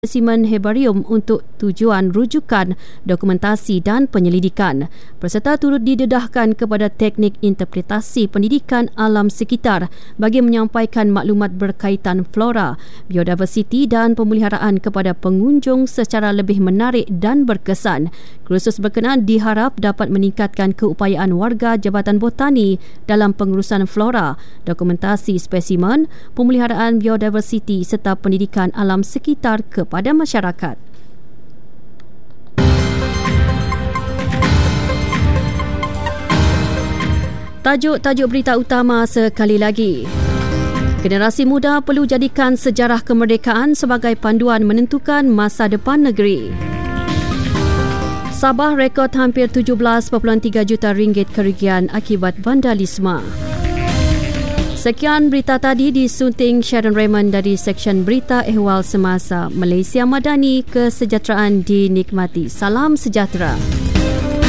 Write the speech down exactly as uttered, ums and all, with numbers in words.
spesimen herbarium untuk tujuan rujukan, dokumentasi dan penyelidikan. Peserta turut didedahkan kepada teknik interpretasi pendidikan alam sekitar bagi menyampaikan maklumat berkaitan flora, biodiversiti dan pemeliharaan kepada pengunjung secara lebih menarik dan berkesan. Kursus berkenaan diharap dapat meningkatkan keupayaan warga Jabatan Botani dalam pengurusan flora, dokumentasi spesimen, pemeliharaan biodiversiti serta pendidikan alam sekitar kepada masyarakat. Tajuk-tajuk berita utama sekali lagi. Generasi muda perlu jadikan sejarah kemerdekaan sebagai panduan menentukan masa depan negeri. Sabah rekod hampir tujuh belas perpuluhan tiga juta ringgit kerugian akibat vandalisme. Sekian berita tadi disunting Sharon Raymond dari Seksyen Berita Ehwal Semasa. Malaysia Madani, kesejahteraan dinikmati. Salam sejahtera.